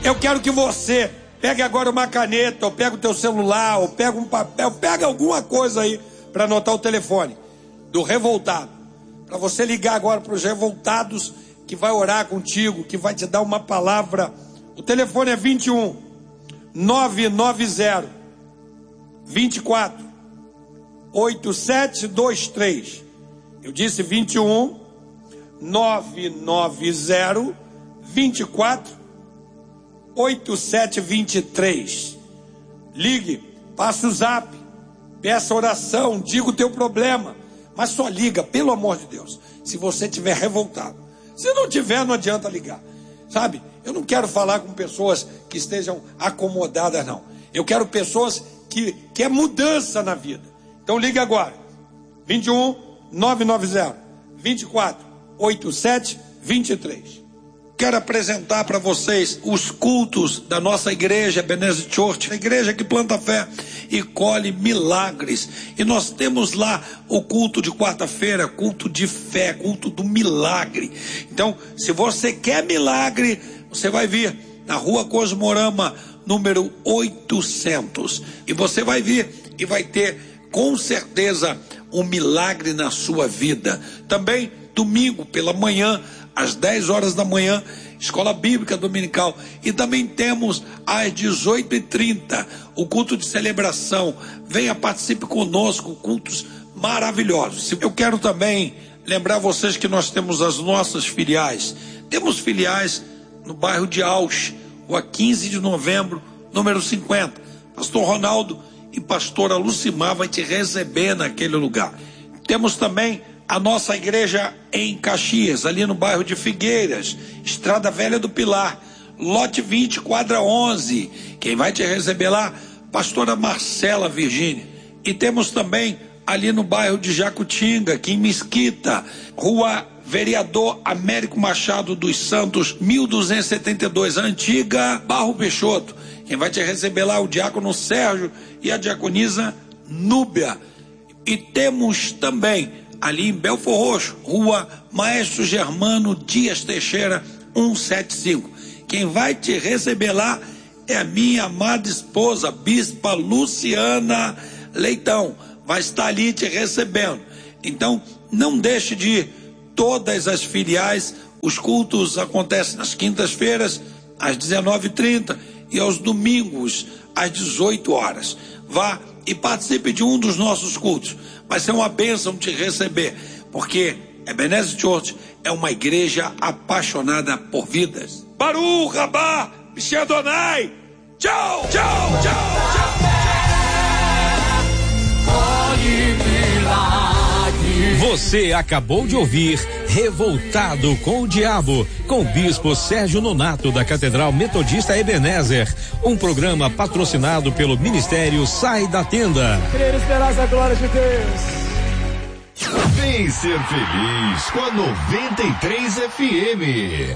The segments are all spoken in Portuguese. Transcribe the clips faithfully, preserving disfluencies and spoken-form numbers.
Eu quero que você pegue agora uma caneta, ou pega o teu celular, ou pega um papel, pega alguma coisa aí para anotar o telefone do revoltado. Para você ligar agora para os revoltados que vai orar contigo, que vai te dar uma palavra. O telefone é vinte e um, nove nove zero, vinte e quatro, oito sete dois três. Eu disse vinte e um, nove nove zero, vinte e quatro, oito sete dois três. Ligue, passe o zap, peça oração, diga o teu problema, mas só liga, pelo amor de Deus, se você estiver revoltado. Se não tiver, não adianta ligar, sabe? Eu não quero falar com pessoas que estejam acomodadas, não. Eu quero pessoas que que é mudança na vida. Então ligue agora, vinte e um, nove nove zero, vinte e quatro, oito sete dois três. Quero apresentar para vocês os cultos da nossa igreja, Ebenezer Church, a igreja que planta fé e colhe milagres. E nós temos lá o culto de quarta-feira, culto de fé, culto do milagre. Então, se você quer milagre, você vai vir na rua Cosmorama, número oitocentos. E você vai vir e vai ter, com certeza, um milagre na sua vida. Também, domingo pela manhã, às dez horas da manhã, escola bíblica dominical. E também temos às dezoito e trinta o culto de celebração. Venha, participe conosco, cultos maravilhosos. Eu quero também lembrar vocês que nós temos as nossas filiais. Temos filiais no bairro de Ausch, rua quinze de novembro, número cinquenta. Pastor Ronaldo e pastora Lucimar vai te receber naquele lugar. Temos também a nossa igreja em Caxias, ali no bairro de Figueiras, Estrada Velha do Pilar, lote vinte, quadra onze. Quem vai te receber lá? Pastora Marcela Virgínia. E temos também ali no bairro de Jacutinga, aqui em Mesquita, rua Vereador Américo Machado dos Santos, mil duzentos e setenta e dois, antiga Barro Peixoto. Quem vai te receber lá é o diácono Sérgio e a diaconisa Núbia. E temos também ali em Belfor Roxo, rua Maestro Germano Dias Teixeira, cento e setenta e cinco. Quem vai te receber lá é a minha amada esposa, Bispa Luciana Leitão. Vai estar ali te recebendo. Então, não deixe de ir. Todas as filiais, os cultos acontecem nas quintas-feiras, às dezenove e trinta, e aos domingos, às dezoito horas. Vá e participe de um dos nossos cultos. Vai ser uma bênção te receber, porque Ebenezer Church é uma igreja apaixonada por vidas. Baruch Rabá, Michel Adonai. Tchau, tchau, tchau, tchau. Você acabou de ouvir Revoltado com o Diabo, com o bispo Sérgio Nonato da Catedral Metodista Ebenezer, um programa patrocinado pelo Ministério Sai da Tenda. Querer esperar a glória de Deus. Vem ser feliz com a noventa e três F M.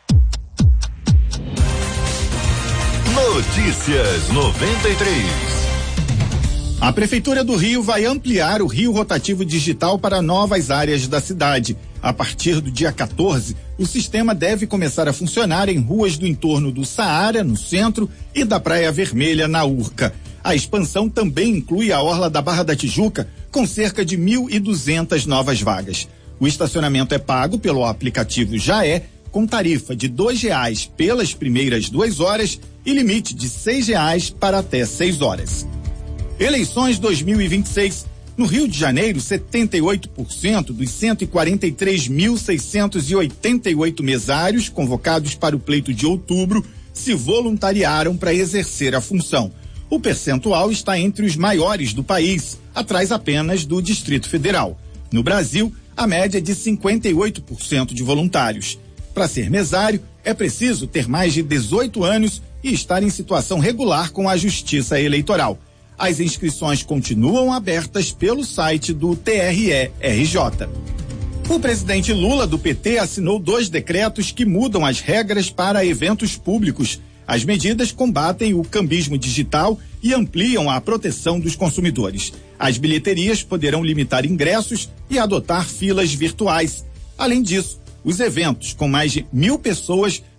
Notícias noventa e três. A Prefeitura do Rio vai ampliar o Rio Rotativo Digital para novas áreas da cidade. A partir do dia quatorze, o sistema deve começar a funcionar em ruas do entorno do Saara, no centro, e da Praia Vermelha, na Urca. A expansão também inclui a orla da Barra da Tijuca, com cerca de mil e duzentas novas vagas. O estacionamento é pago pelo aplicativo Jaé, com tarifa de dois reais pelas primeiras duas horas e limite de seis reais para até seis horas. Eleições dois mil e vinte e seis. No Rio de Janeiro, setenta e oito por cento dos cento e quarenta e três mil seiscentos e oitenta e oito mesários convocados para o pleito de outubro se voluntariaram para exercer a função. O percentual está entre os maiores do país, atrás apenas do Distrito Federal. No Brasil, a média é de cinquenta e oito por cento de voluntários. Para ser mesário, é preciso ter mais de dezoito anos e estar em situação regular com a Justiça Eleitoral. As inscrições continuam abertas pelo site do T R E R J. O presidente Lula, do P T, assinou dois decretos que mudam as regras para eventos públicos. As medidas combatem o cambismo digital e ampliam a proteção dos consumidores. As bilheterias poderão limitar ingressos e adotar filas virtuais. Além disso, os eventos com mais de mil pessoas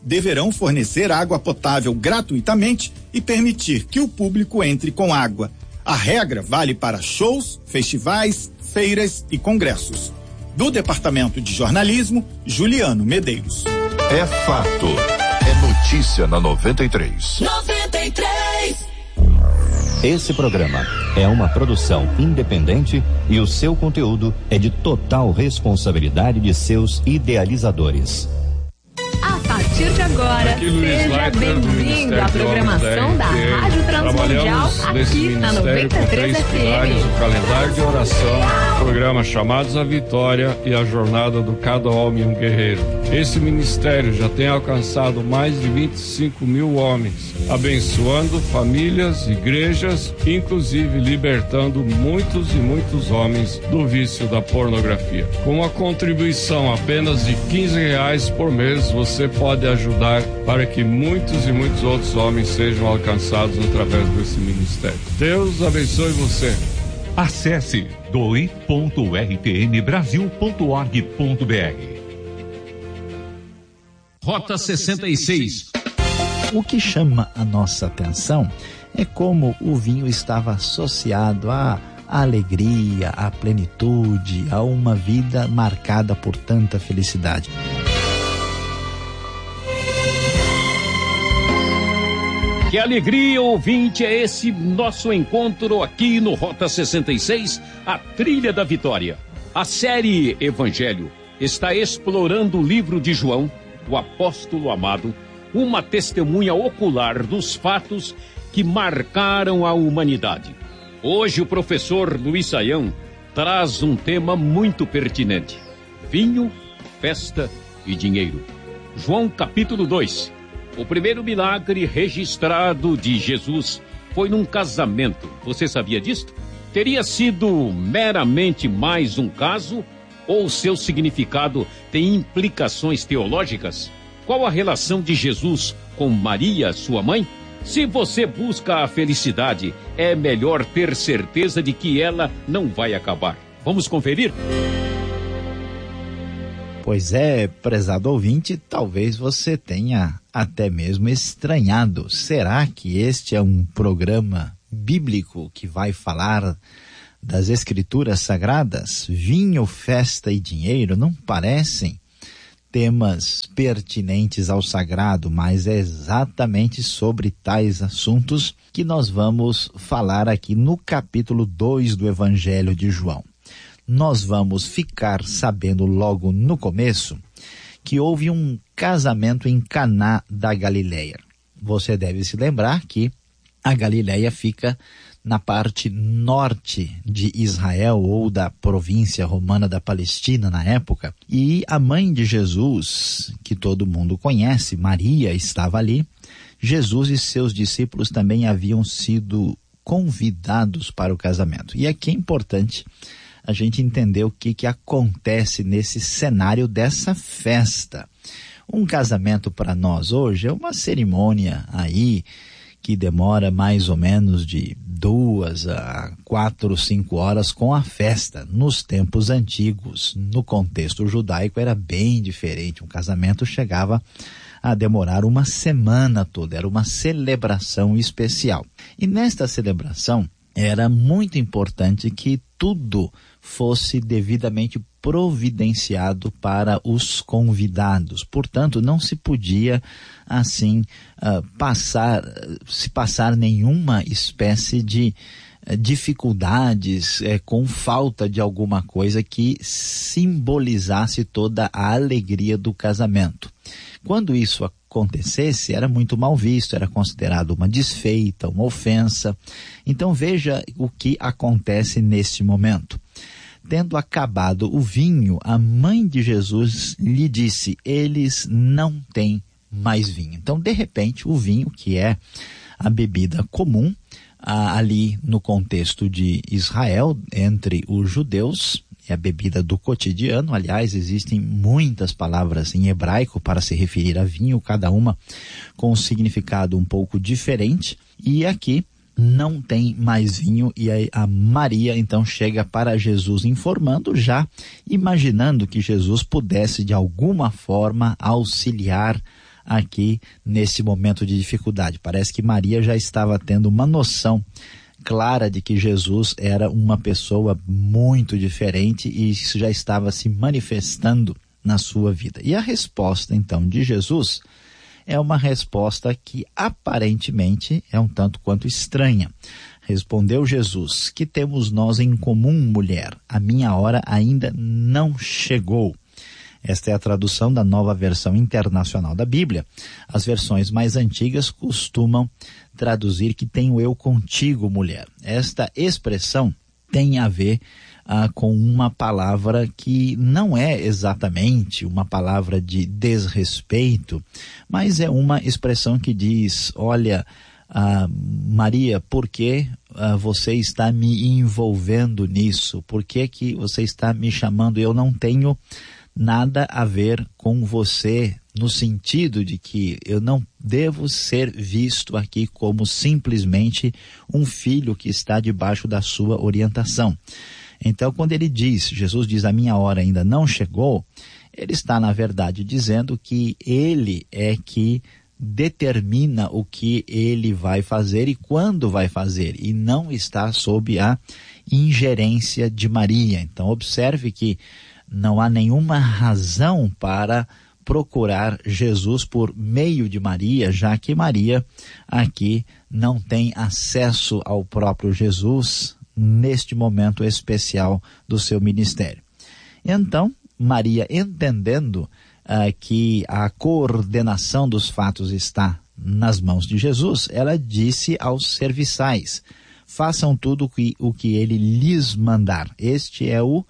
deverão fornecer água potável gratuitamente e permitir que o público entre com água. A regra vale para shows, festivais, feiras e congressos. Do Departamento de Jornalismo, Juliano Medeiros. É fato. É notícia na noventa e três. noventa e três. Esse programa é uma produção independente e o seu conteúdo é de total responsabilidade de seus idealizadores. A partir de agora, seja bem-vindo à programação da Rádio Transmundial aqui na noventa e três F M. O calendário de oração, programa Chamados à Vitória e a jornada do Cada Homem um Guerreiro. Esse ministério já tem alcançado mais de vinte e cinco mil homens, abençoando famílias, igrejas, inclusive libertando muitos e muitos homens do vício da pornografia. Com uma contribuição apenas de quinze reais por mês, você pode ajudar para que muitos e muitos outros homens sejam alcançados através desse ministério. Deus abençoe você. Acesse doe ponto r t n brasil ponto org ponto b r. Rota sessenta e seis. O que chama a nossa atenção é como o vinho estava associado à alegria, à plenitude, a uma vida marcada por tanta felicidade. Que alegria, ouvinte, é esse nosso encontro aqui no Rota sessenta e seis, a Trilha da Vitória. A série Evangelho está explorando o livro de João, o apóstolo amado, uma testemunha ocular dos fatos que marcaram a humanidade. Hoje o professor Luiz Saião traz um tema muito pertinente: vinho, festa e dinheiro. João capítulo dois. O primeiro milagre registrado de Jesus foi num casamento. Você sabia disto? Teria sido meramente mais um caso ou seu significado tem implicações teológicas? Qual a relação de Jesus com Maria, sua mãe? Se você busca a felicidade, é melhor ter certeza de que ela não vai acabar. Vamos conferir? Pois é, prezado ouvinte, talvez você tenha até mesmo estranhado. Será que este é um programa bíblico que vai falar das escrituras sagradas? Vinho, festa e dinheiro não parecem temas pertinentes ao sagrado, mas é exatamente sobre tais assuntos que nós vamos falar aqui no capítulo dois do Evangelho de João. Nós vamos ficar sabendo logo no começo que houve um casamento em Caná da Galileia. Você deve se lembrar que a Galileia fica na parte norte de Israel ou da província romana da Palestina na época. E a mãe de Jesus, que todo mundo conhece, Maria, estava ali. Jesus e seus discípulos também haviam sido convidados para o casamento. E aqui é importante a gente entender o que, que acontece nesse cenário dessa festa. Um casamento para nós hoje é uma cerimônia aí que demora mais ou menos de duas a quatro, cinco horas com a festa. Nos tempos antigos, no contexto judaico, era bem diferente. Um casamento chegava a demorar uma semana toda, era uma celebração especial. E nesta celebração, era muito importante que tudo fosse devidamente providenciado para os convidados. Portanto, não se podia, assim, uh, passar, se passar nenhuma espécie de uh, dificuldades uh, com falta de alguma coisa que simbolizasse toda a alegria do casamento. Quando isso acontecesse, era muito mal visto, era considerado uma desfeita, uma ofensa. Então veja o que acontece neste momento. Tendo acabado o vinho, a mãe de Jesus lhe disse: eles não têm mais vinho. Então, de repente, o vinho, que é a bebida comum, ah, ali no contexto de Israel, entre os judeus, é a bebida do cotidiano. Aliás, existem muitas palavras em hebraico para se referir a vinho, cada uma com um significado um pouco diferente. E aqui não tem mais vinho, e aí a Maria então chega para Jesus informando, já imaginando que Jesus pudesse de alguma forma auxiliar aqui nesse momento de dificuldade. Parece que Maria já estava tendo uma noção clara de que Jesus era uma pessoa muito diferente e isso já estava se manifestando na sua vida. E a resposta então de Jesus é uma resposta que aparentemente é um tanto quanto estranha. Respondeu Jesus: que temos nós em comum, mulher? A minha hora ainda não chegou. Esta é a tradução da Nova Versão Internacional da Bíblia. As versões mais antigas costumam traduzir que tenho eu contigo, mulher. Esta expressão tem a ver ah, com uma palavra que não é exatamente uma palavra de desrespeito, mas é uma expressão que diz: olha, ah, Maria, por que ah, você está me envolvendo nisso? Por que que você está me chamando? Eu não tenho nada a ver com você, no sentido de que eu não devo ser visto aqui como simplesmente um filho que está debaixo da sua orientação. Então, quando ele diz, Jesus diz, a minha hora ainda não chegou, ele está, na verdade, dizendo que ele é que determina o que ele vai fazer e quando vai fazer, e não está sob a ingerência de Maria. Então, observe que não há nenhuma razão para procurar Jesus por meio de Maria, já que Maria aqui não tem acesso ao próprio Jesus neste momento especial do seu ministério. Então, Maria, entendendo uh, que a coordenação dos fatos está nas mãos de Jesus, ela disse aos serviçais: façam tudo que, o que ele lhes mandar. Este é o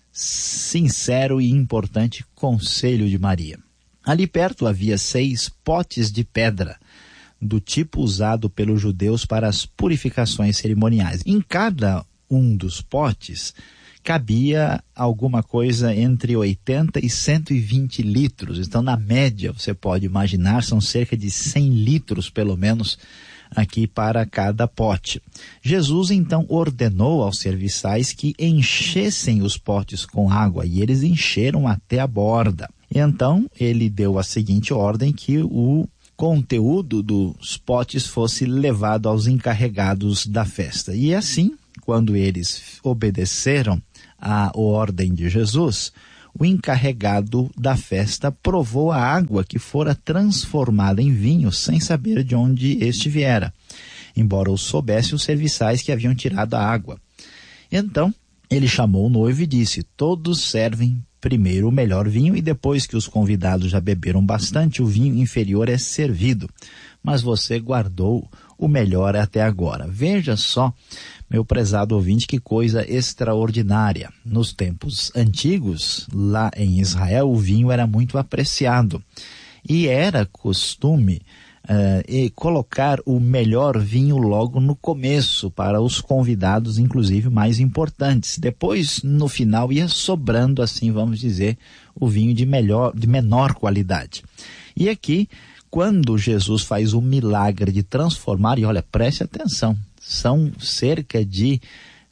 sincero e importante conselho de Maria. Ali perto havia seis potes de pedra, do tipo usado pelos judeus para as purificações cerimoniais. Em cada um dos potes cabia alguma coisa entre oitenta e cento e vinte litros. Então, na média, você pode imaginar, são cerca de cem litros, pelo menos, aqui para cada pote. Jesus então ordenou aos serviçais que enchessem os potes com água, e eles encheram até a borda. Então ele deu a seguinte ordem: que o conteúdo dos potes fosse levado aos encarregados da festa. E assim, quando eles obedeceram à ordem de Jesus, o encarregado da festa provou a água que fora transformada em vinho sem saber de onde este viera, embora o soubesse os serviçais que haviam tirado a água. Então ele chamou o noivo e disse: todos servem primeiro o melhor vinho e depois que os convidados já beberam bastante, o vinho inferior é servido. Mas você guardou o melhor até agora. Veja só, meu prezado ouvinte, que coisa extraordinária. Nos tempos antigos, lá em Israel, o vinho era muito apreciado. E era costume uh, e colocar o melhor vinho logo no começo, para os convidados, inclusive, mais importantes. Depois, no final, ia sobrando, assim vamos dizer, o vinho de, melhor, de menor qualidade. E aqui, quando Jesus faz o milagre de transformar, e olha, preste atenção, são cerca de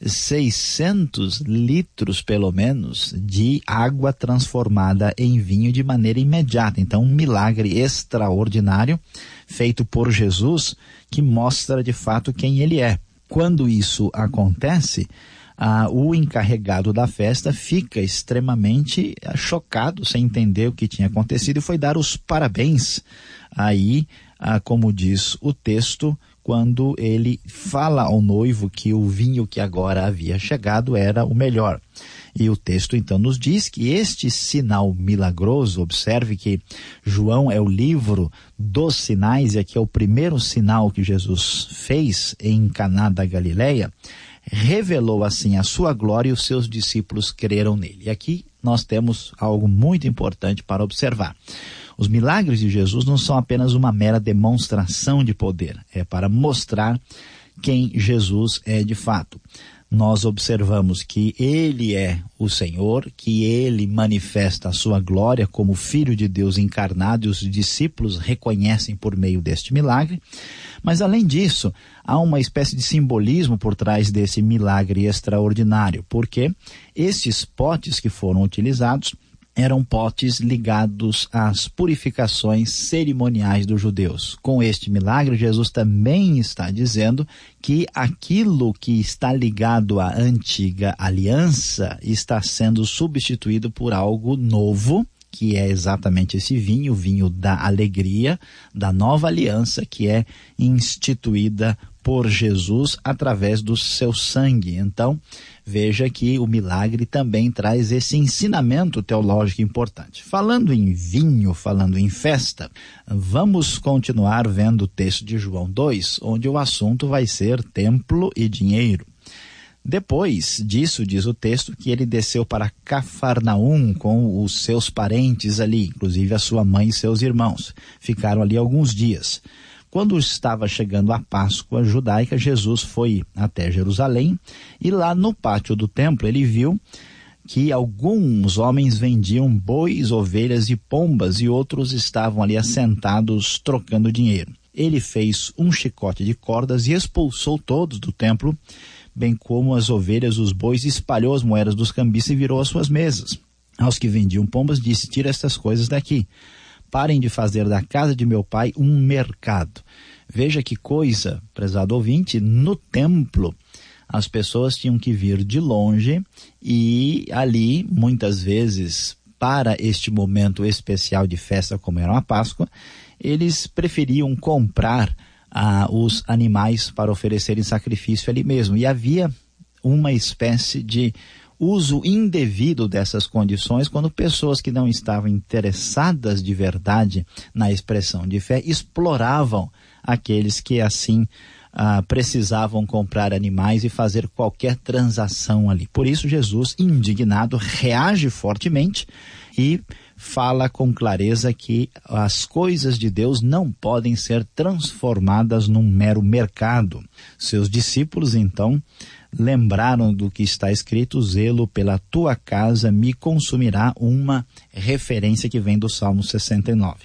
seiscentos litros, pelo menos, de água transformada em vinho de maneira imediata. Então, um milagre extraordinário feito por Jesus, que mostra de fato quem ele é. Quando isso acontece, ah, o encarregado da festa fica extremamente ah, chocado, sem entender o que tinha acontecido, e foi dar os parabéns. Aí, ah, como diz o texto, quando ele fala ao noivo que o vinho que agora havia chegado era o melhor. E o texto então nos diz que este sinal milagroso, observe que João é o livro dos sinais, e aqui é o primeiro sinal que Jesus fez em Caná da Galileia, revelou assim a sua glória e os seus discípulos creram nele. E aqui nós temos algo muito importante para observar. Os milagres de Jesus não são apenas uma mera demonstração de poder, é para mostrar quem Jesus é de fato. Nós observamos que ele é o Senhor, que ele manifesta a sua glória como Filho de Deus encarnado, e os discípulos reconhecem por meio deste milagre. Mas além disso, há uma espécie de simbolismo por trás desse milagre extraordinário, porque esses potes que foram utilizados eram potes ligados às purificações cerimoniais dos judeus. Com este milagre, Jesus também está dizendo que aquilo que está ligado à antiga aliança está sendo substituído por algo novo, que é exatamente esse vinho, o vinho da alegria, da nova aliança que é instituída por Jesus através do seu sangue. Então, veja que o milagre também traz esse ensinamento teológico importante. Falando em vinho, falando em festa, vamos continuar vendo o texto de João dois, onde o assunto vai ser templo e dinheiro. Depois disso, diz o texto, que ele desceu para Cafarnaum com os seus parentes ali, inclusive a sua mãe e seus irmãos. Ficaram ali alguns dias. Quando estava chegando a Páscoa judaica, Jesus foi até Jerusalém e lá no pátio do templo ele viu que alguns homens vendiam bois, ovelhas e pombas e outros estavam ali assentados trocando dinheiro. Ele fez um chicote de cordas e expulsou todos do templo, bem como as ovelhas, os bois, e espalhou as moedas dos cambistas e virou as suas mesas. Aos que vendiam pombas disse: tira estas coisas daqui. Parem de fazer da casa de meu pai um mercado. Veja que coisa, prezado ouvinte, no templo as pessoas tinham que vir de longe e ali, muitas vezes, para este momento especial de festa como era a Páscoa, eles preferiam comprar ah, os animais para oferecerem sacrifício ali mesmo. E havia uma espécie de uso indevido dessas condições quando pessoas que não estavam interessadas de verdade na expressão de fé exploravam aqueles que assim ah, precisavam comprar animais e fazer qualquer transação ali. Por isso Jesus, indignado, reage fortemente e fala com clareza que as coisas de Deus não podem ser transformadas num mero mercado. Seus discípulos então lembraram do que está escrito: zelo pela tua casa me consumirá, uma referência que vem do Salmo sessenta e nove.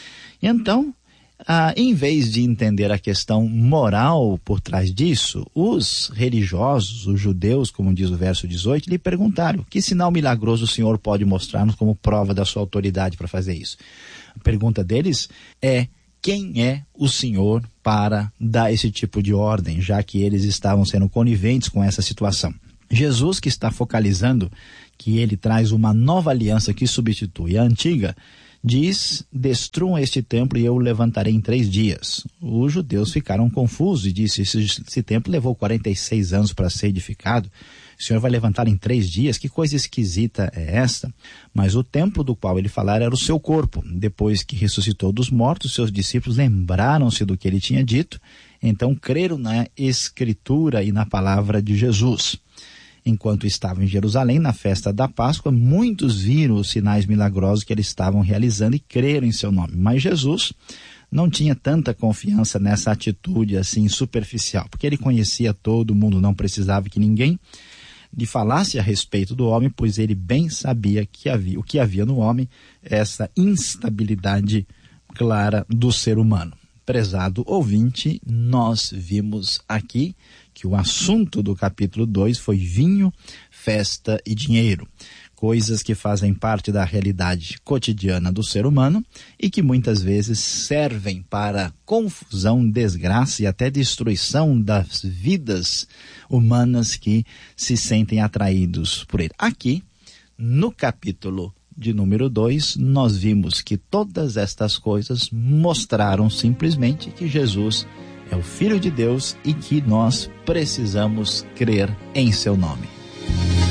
Então, ah, em vez de entender a questão moral por trás disso, os religiosos, os judeus, como diz o verso dezoito, lhe perguntaram: que sinal milagroso o Senhor pode mostrar-nos como prova da sua autoridade para fazer isso? A pergunta deles é: quem é o Senhor para dar esse tipo de ordem, já que eles estavam sendo coniventes com essa situação? Jesus, que está focalizando que ele traz uma nova aliança que substitui a antiga, diz: destruam este templo e eu o levantarei em três dias. Os judeus ficaram confusos e disse: esse, esse templo levou quarenta e seis anos para ser edificado, o Senhor vai levantar em três dias? Que coisa esquisita é esta? Mas o templo do qual ele falara era o seu corpo. Depois que ressuscitou dos mortos, seus discípulos lembraram-se do que ele tinha dito, então creram na Escritura e na palavra de Jesus. Enquanto estavam em Jerusalém, na festa da Páscoa, muitos viram os sinais milagrosos que eles estavam realizando e creram em seu nome. Mas Jesus não tinha tanta confiança nessa atitude assim superficial, porque ele conhecia todo mundo, não precisava que ninguém lhe falasse a respeito do homem, pois ele bem sabia que havia, o que havia no homem, essa instabilidade clara do ser humano. Prezado ouvinte, nós vimos aqui que o assunto do capítulo dois foi vinho, festa e dinheiro. Coisas que fazem parte da realidade cotidiana do ser humano e que muitas vezes servem para confusão, desgraça e até destruição das vidas humanas que se sentem atraídos por ele. Aqui, no capítulo de número dois, nós vimos que todas estas coisas mostraram simplesmente que Jesus é o Filho de Deus e que nós precisamos crer em seu nome.